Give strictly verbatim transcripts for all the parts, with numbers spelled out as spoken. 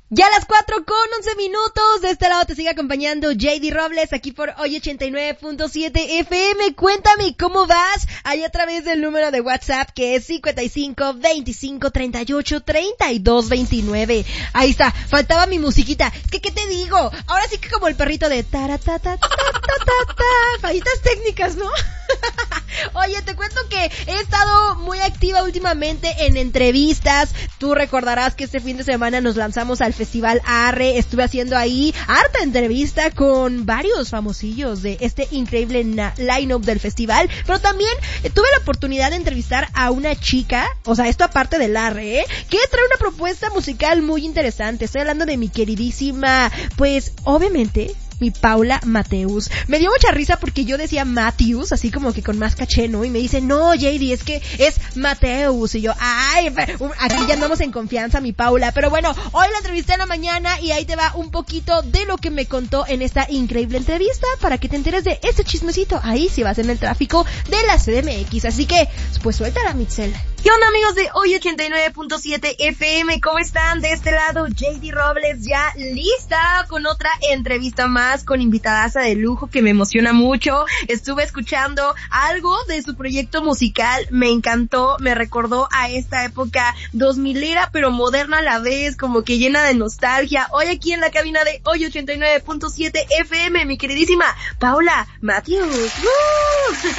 Ya a las cuatro con once minutos, de este lado te sigue acompañando J D Robles, aquí por Hoy ochenta y nueve punto siete F M. Cuéntame cómo vas, ahí a través del número de WhatsApp que es cincuenta y cinco, veinticinco, treinta y ocho, treinta y dos, veintinueve. Ahí está, faltaba mi musiquita. ¿Qué, qué te digo? Ahora sí que como el perrito de taratatatatata, fallitas técnicas, ¿no? Oye, te cuento que he estado muy activa últimamente en entrevistas. Tú recordarás que este fin de semana nos lanzamos al Festival Arre. Estuve haciendo ahí harta entrevista con varios famosillos de este increíble na- line-up del festival. Pero también eh, tuve la oportunidad de entrevistar a una chica, o sea, esto aparte del Arre, ¿eh? que trae una propuesta musical muy interesante. Estoy hablando de mi queridísima, pues, obviamente, mi Paula Matthews. Me dio mucha risa porque yo decía Matthews, así como que con más caché, ¿no? Y me dice, no, J D, es que es Matthews. Y yo, ay, aquí ya andamos en confianza, mi Paula. Pero bueno, hoy la entrevisté en la mañana y ahí te va un poquito de lo que me contó en esta increíble entrevista para que te enteres de este chismecito. Ahí si vas en el tráfico de la C D M X. Así que, pues suéltala, Mitzel. ¿Qué onda, amigos de Hoy ochenta y nueve punto siete F M? ¿Cómo están? De este lado, J D Robles, ya lista con otra entrevista más, con invitadaza de lujo que me emociona mucho. Estuve escuchando algo de su proyecto musical, me encantó, me recordó a esta época dos milera, pero moderna a la vez, como que llena de nostalgia. Hoy aquí en la cabina de Hoy ochenta y nueve punto siete F M, mi queridísima Paula Matthews. ¡Uh!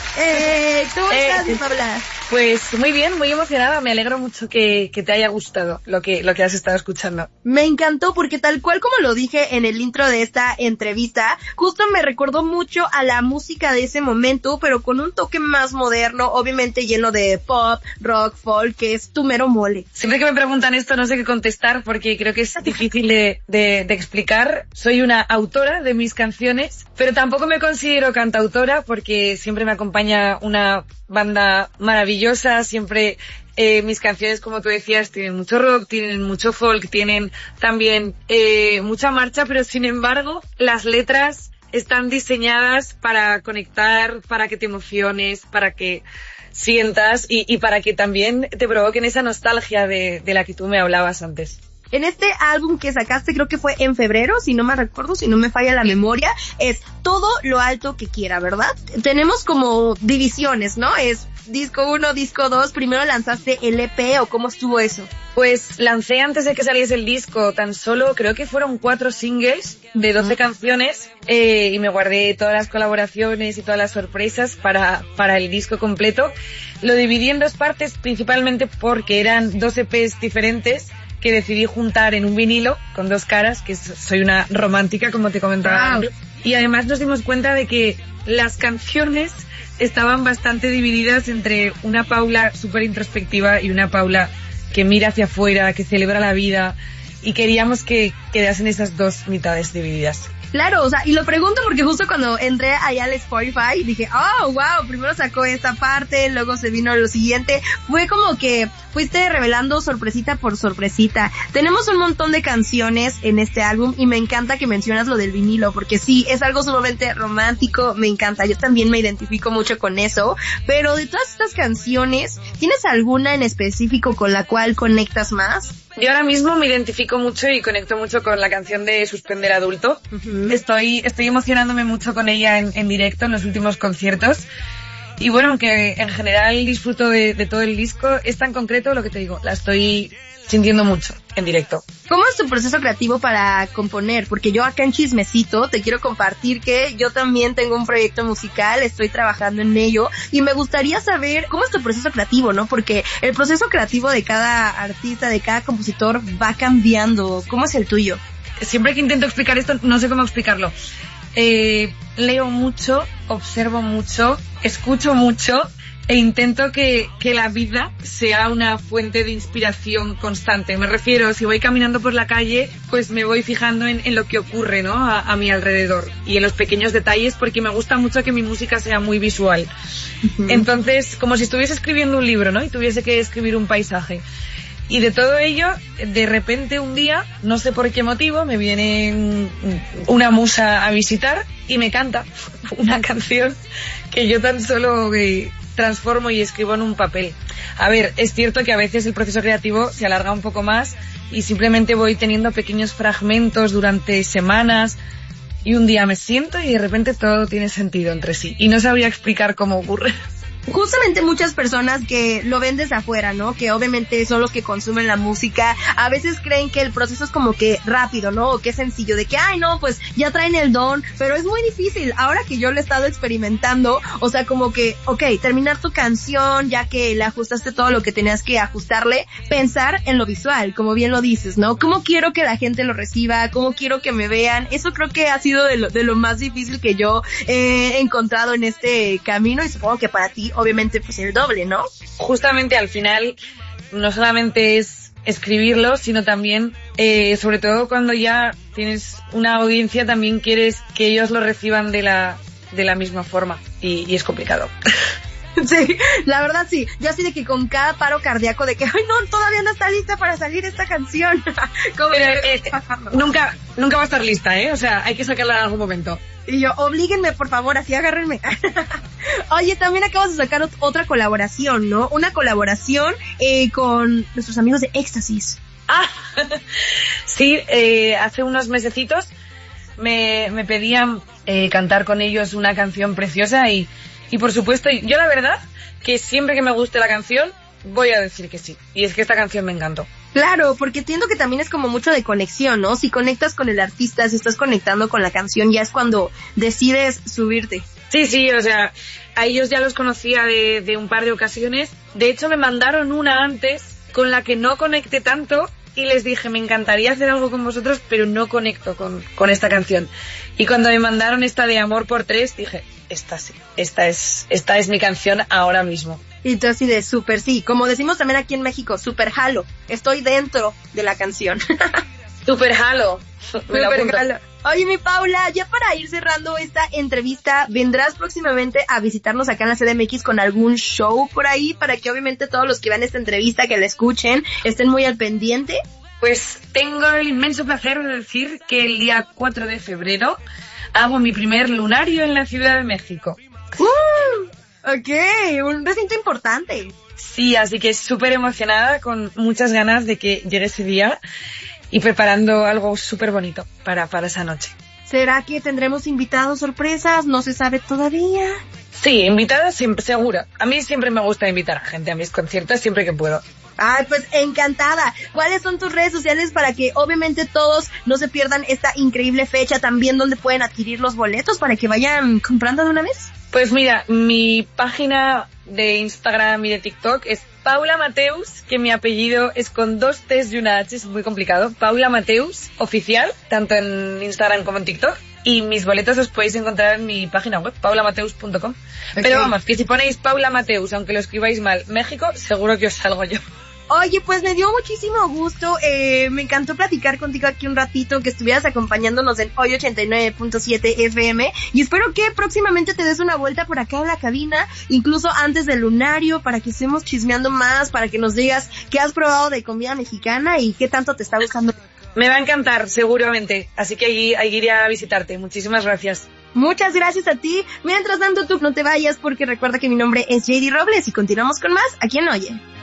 eh, ¿Cómo eh, estás, Paula? Pues muy bien, muy emocionada, me alegro mucho que, que te haya gustado lo que, lo que has estado escuchando. Me encantó porque tal cual como lo dije en el intro de esta entrevista, justo me recordó mucho a la música de ese momento, pero con un toque más moderno, obviamente lleno de pop, rock, folk, que es tu mero mole. Siempre que me preguntan esto no sé qué contestar porque creo que es difícil de, de, de explicar. Soy una autora de mis canciones, pero tampoco me considero cantautora porque siempre me acompaña una banda maravillosa, siempre eh, mis canciones, como tú decías, tienen mucho rock, tienen mucho folk, tienen también eh, mucha marcha, pero sin embargo las letras están diseñadas para conectar, para que te emociones, para que sientas y, y para que también te provoquen esa nostalgia de, de la que tú me hablabas antes. En este álbum que sacaste, creo que fue en febrero, si no me recuerdo, si no me falla la memoria, es Todo lo alto que quiera, ¿verdad? Tenemos como divisiones, ¿no? Es disco uno, disco dos, primero lanzaste el E P, ¿o cómo estuvo eso? Pues lancé antes de que saliese el disco tan solo, creo que fueron cuatro singles de doce canciones, eh, y me guardé todas las colaboraciones y todas las sorpresas para, para el disco completo. Lo dividí en dos partes, principalmente porque eran dos E Pes diferentes, que decidí juntar en un vinilo con dos caras, que soy una romántica, como te comentaba. Wow. Y además nos dimos cuenta de que las canciones estaban bastante divididas entre una Paula súper introspectiva y una Paula que mira hacia afuera, que celebra la vida, y queríamos que quedasen esas dos mitades divididas. Claro, o sea, y lo pregunto porque justo cuando entré allá al Spotify dije, oh, wow, primero sacó esta parte, luego se vino lo siguiente. Fue como que fuiste revelando sorpresita por sorpresita. Tenemos un montón de canciones en este álbum y me encanta que mencionas lo del vinilo, porque sí, es algo sumamente romántico, me encanta. Yo también me identifico mucho con eso, pero de todas estas canciones, ¿tienes alguna en específico con la cual conectas más? Yo ahora mismo me identifico mucho y conecto mucho con la canción de Suspender Adulto. Uh-huh. Estoy, estoy emocionándome mucho con ella en, en directo en los últimos conciertos. Y bueno, aunque en general disfruto de, de todo el disco, esta en concreto, lo que te digo, la estoy sintiendo mucho en directo. ¿Cómo es tu proceso creativo para componer? Porque yo acá en Chismecito te quiero compartir que yo también tengo un proyecto musical, estoy trabajando en ello y me gustaría saber cómo es tu proceso creativo, ¿no? Porque el proceso creativo de cada artista, de cada compositor va cambiando. ¿Cómo es el tuyo? Siempre que intento explicar esto, no sé cómo explicarlo. Eh, leo mucho, observo mucho, escucho mucho e intento que, que la vida sea una fuente de inspiración constante. Me refiero, si voy caminando por la calle, pues me voy fijando en, en lo que ocurre, ¿no? A, a mi alrededor y en los pequeños detalles, porque me gusta mucho que mi música sea muy visual. Uh-huh. Entonces, como si estuviese escribiendo un libro, ¿no? Y tuviese que escribir un paisaje. Y de todo ello, de repente un día, no sé por qué motivo, me viene una musa a visitar y me canta una canción que yo tan solo eh, transformo y escribo en un papel. A ver, es cierto que a veces el proceso creativo se alarga un poco más y simplemente voy teniendo pequeños fragmentos durante semanas y un día me siento y de repente todo tiene sentido entre sí y no sabría explicar cómo ocurre. Justamente muchas personas que lo ven desde afuera, ¿no? Que obviamente son los que consumen la música, a veces creen que el proceso es como que rápido, ¿no? O que es sencillo, de que, ay, no, pues ya traen el don, pero es muy difícil. Ahora que yo lo he estado experimentando, o sea, como que, ok, terminar tu canción, ya que le ajustaste todo lo que tenías que ajustarle, pensar en lo visual, como bien lo dices, ¿no? ¿Cómo quiero que la gente lo reciba? ¿Cómo quiero que me vean? Eso creo que ha sido de lo, de lo más difícil que yo he encontrado en este camino y supongo que para ti, obviamente, pues el doble, ¿no? Justamente al final no solamente es escribirlo, sino también, eh, sobre todo cuando ya tienes una audiencia, también quieres que ellos lo reciban de la de la misma forma y, y es complicado. Sí, la verdad sí. Yo así de que con cada paro cardíaco de que, ay no, todavía no está lista para salir esta canción. Pero, eh, nunca, nunca va a estar lista, ¿eh? O sea, hay que sacarla en algún momento. Y yo, oblíguenme, por favor, así agárrenme. Oye, también acabas de sacar ot- otra colaboración, ¿no? Una colaboración eh, con nuestros amigos de Éxtasis. Ah, sí, eh, hace unos mesecitos me, me pedían eh, cantar con ellos una canción preciosa y, y por supuesto, yo la verdad que siempre que me guste la canción voy a decir que sí. Y es que esta canción me encantó. Claro, porque entiendo que también es como mucho de conexión, ¿no? Si conectas con el artista, si estás conectando con la canción, ya es cuando decides subirte. Sí, sí, o sea, a ellos ya los conocía de, de un par de ocasiones. De hecho, me mandaron una antes con la que no conecté tanto y les dije, me encantaría hacer algo con vosotros, pero no conecto con, con esta canción. Y cuando me mandaron esta de Amor por Tres, dije, esta sí, esta es, esta es mi canción ahora mismo. Y tú así de súper sí, como decimos también aquí en México, súper jalo, estoy dentro de la canción. Súper jalo. Súper jalo. Oye, mi Paula, ya para ir cerrando esta entrevista, ¿vendrás próximamente a visitarnos acá en la C D M X con algún show por ahí? Para que obviamente todos los que vean esta entrevista, que la escuchen, estén muy al pendiente. Pues tengo el inmenso placer de decir que el día cuatro de febrero hago mi primer lunario en la Ciudad de México. ¡Uh! Ok, un recinto importante. Sí, así que súper emocionada, con muchas ganas de que llegue ese día y preparando algo súper bonito para, para esa noche. ¿Será que tendremos invitados sorpresas? No se sabe todavía. Sí, invitada siempre, segura. A mí siempre me gusta invitar a gente a mis conciertos siempre que puedo. Ay, pues encantada. ¿Cuáles son tus redes sociales para que obviamente todos no se pierdan esta increíble fecha? También donde pueden adquirir los boletos para que vayan comprando de una vez. Pues mira, mi página de Instagram y de TikTok es Paula Mateus, que mi apellido es con dos T's y una H, es muy complicado. Paula Mateus, oficial, tanto en Instagram como en TikTok. Y mis boletos los podéis encontrar en mi página web, paula mateus punto com. Okay. Pero vamos, que si ponéis Paula Mateus, aunque lo escribáis mal, México, seguro que os salgo yo. Oye, pues me dio muchísimo gusto, eh, me encantó platicar contigo aquí un ratito, que estuvieras acompañándonos en Hoy ochenta y nueve punto siete F M, y espero que próximamente te des una vuelta por acá en la cabina, incluso antes del lunario, para que estemos chismeando más, para que nos digas qué has probado de comida mexicana y qué tanto te está gustando. Me va a encantar, seguramente, así que allí, allí iré a visitarte. Muchísimas gracias. Muchas gracias a ti. Mientras tanto, tú no te vayas, porque recuerda que mi nombre es J D Robles y continuamos con más aquí en Oye.